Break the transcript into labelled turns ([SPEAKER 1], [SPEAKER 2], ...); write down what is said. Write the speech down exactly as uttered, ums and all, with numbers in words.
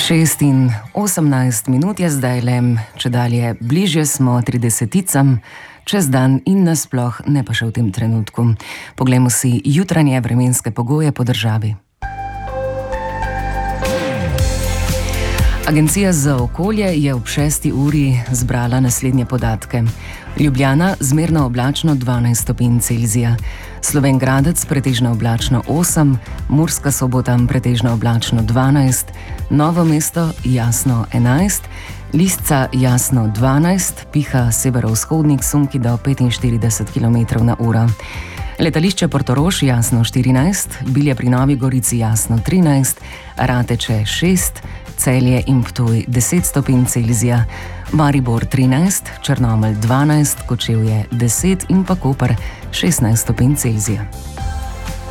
[SPEAKER 1] šest in osemnajst minut je zdaj le, če dalje bližje smo trideseticam, čez dan in nasploh, ne pa še v tem trenutku. Poglejmo si jutranje vremenske pogoje po državi. Agencija za okolje je ob šesti uri zbrala naslednje podatke. Ljubljana zmerno oblačno dvanajst stopinj Celzija, Slovenj Gradec pretežno oblačno osem, Murska Sobota pretežno oblačno dvanajst, Novo mesto jasno enajst, Lisca jasno dvanajst, piha severovzhodnik sunki do petinštirideset kilometrov na uro. Letališče Portorož jasno štirinajst, Bilje pri Novi Gorici jasno trinajst, Rateče šest, Celje in Ptuj deset stopinj Celzija, Maribor trinajst, Črnomelj dvanajst, Kočevje deset in pa Koper šestnajst stopinj Celzija.